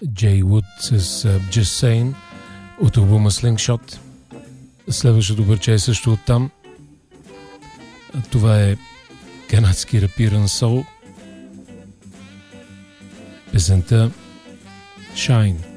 Jay Wood с Just Saying от албума Slingshot. Следващото парче е също оттам. Това е канадски рапиран сол. Песента Shine.